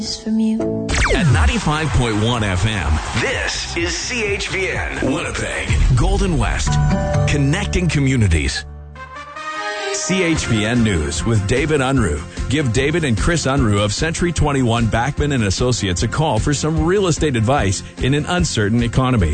From you. At 95.1 FM, this is CHVN, Winnipeg, Golden West, connecting communities. CHVN News with David Unruh. Give David and Chris Unruh of Century 21 Backman and Associates a call for some real estate advice in an uncertain economy.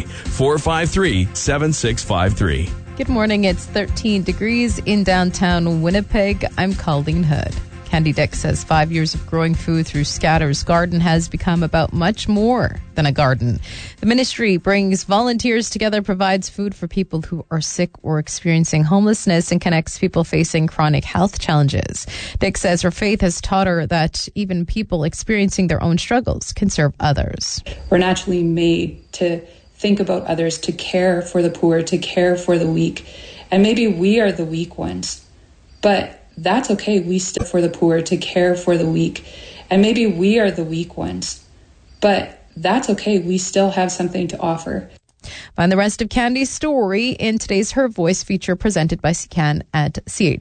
453-7653. Good morning. It's 13 degrees in downtown Winnipeg. I'm Colleen Hood. Candy Dick says 5 years of growing food through Scatter's Garden has become about much more than a garden. The ministry brings volunteers together, provides food for people who are sick or experiencing homelessness, and connects people facing chronic health challenges. Dick says her faith has taught her that even people experiencing their own struggles can serve others. We're naturally made to think about others, to care for the poor, to care for the weak. And maybe we are the weak ones, but that's okay. We still for the poor, to care for the weak. And maybe we are the weak ones, but that's okay. We still have something to offer. Find the rest of Candy's story in today's Her Voice feature presented by CCAN at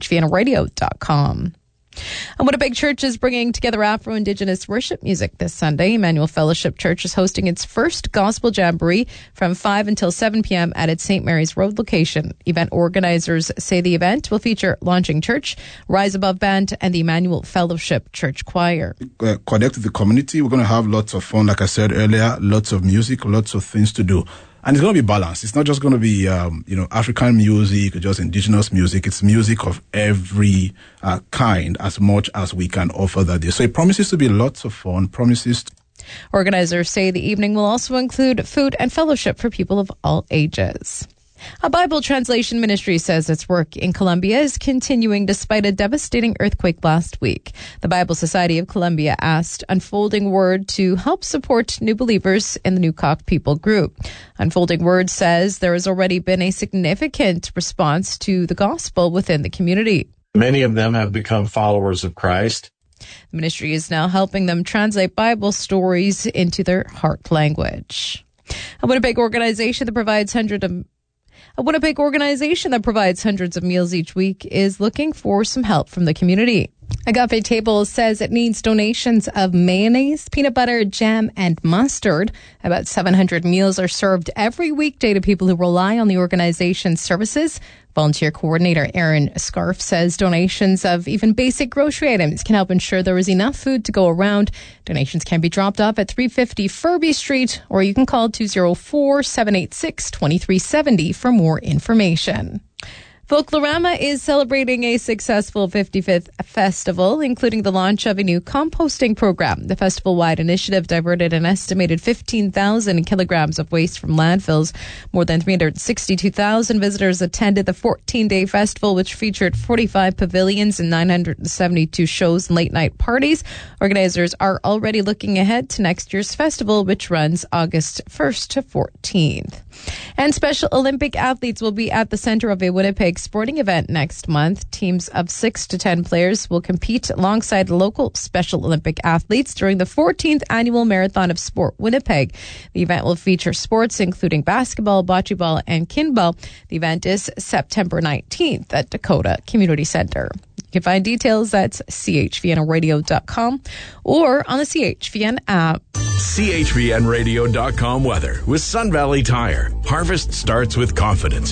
chvnradio.com. A Winnipeg church is bringing together Afro-Indigenous worship music this Sunday. Emmanuel Fellowship Church is hosting its first gospel jamboree from 5 until 7 p.m. at its St. Mary's Road location. Event organizers say the event will feature Launching Church, Rise Above Band, and the Emmanuel Fellowship Church Choir. Connect with the community. We're going to have lots of fun, like I said earlier, lots of music, lots of things to do. And it's going to be balanced. It's not just going to be, African music or just indigenous music. It's music of every kind, as much as we can offer that day. So it promises to be lots of fun, Organizers say the evening will also include food and fellowship for people of all ages. A Bible translation ministry says its work in Colombia is continuing despite a devastating earthquake last week. The Bible Society of Colombia asked Unfolding Word to help support new believers in the Nukok people group. Unfolding Word says there has already been a significant response to the gospel within the community. Many of them have become followers of Christ. The ministry is now helping them translate Bible stories into their heart language. A Winnipeg organization that provides hundreds of meals each week is looking for some help from the community. Agape Table says it needs donations of mayonnaise, peanut butter, jam, and mustard. About 700 meals are served every weekday to people who rely on the organization's services. Volunteer coordinator Aaron Scarf says donations of even basic grocery items can help ensure there is enough food to go around. Donations can be dropped off at 350 Furby Street, or you can call 204-786-2370 for more information. Folklorama is celebrating a successful 55th festival, including the launch of a new composting program. The festival-wide initiative diverted an estimated 15,000 kilograms of waste from landfills. More than 362,000 visitors attended the 14-day festival, which featured 45 pavilions and 972 shows and late-night parties. Organizers are already looking ahead to next year's festival, which runs August 1st to 14th. And Special Olympic athletes will be at the center of a Winnipeg sporting event next month. Teams of 6 to 10 players will compete alongside local Special Olympic athletes during the 14th annual Marathon of Sport Winnipeg. The event will feature sports including basketball, bocce ball, and kinball. The event is September 19th at Dakota Community Center. You can find details at chvnradio.com or on the CHVN app. CHVNradio.com weather with Sun Valley Tire. Harvest starts with confidence.